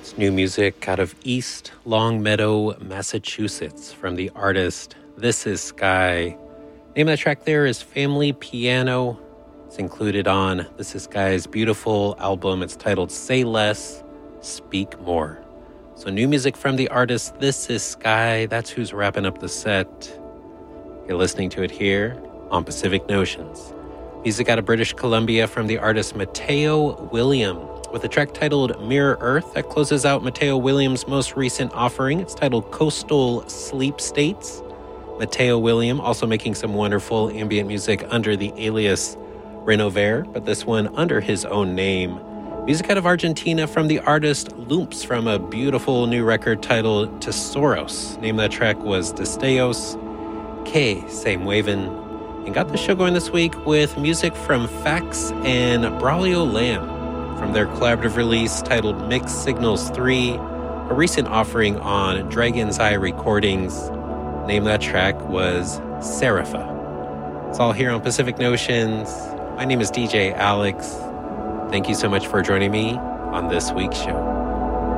New music out of East Longmeadow, Massachusetts from the artist This Is Sky. Name of the track there is Family Piano. It's included on This Is Sky's beautiful album. It's titled Say Less, Speak More. So new music from the artist This Is Sky. That's who's wrapping up the set. You're listening to it here on Pacific Notions. Music out of British Columbia from the artist Mateo William, with a track titled Mirror Earth that closes out Mateo Williams' most recent offering. It's titled Coastal Sleep States. Mateo William also making some wonderful ambient music under the alias Renover, but this one under his own name. Music out of Argentina from the artist Lumps from a beautiful new record titled Tesoros. Name of that track was Destellos, Que Se Mueven. And got the show going this week with music from Fax and Braulio Lamb from their collaborative release titled Mixed Signals 3, a recent offering on Dragon's Eye Recordings. Name of that track was Serapha. It's all here on Pacific Notions. My name is DJ Alex. Thank you so much for joining me on this week's show.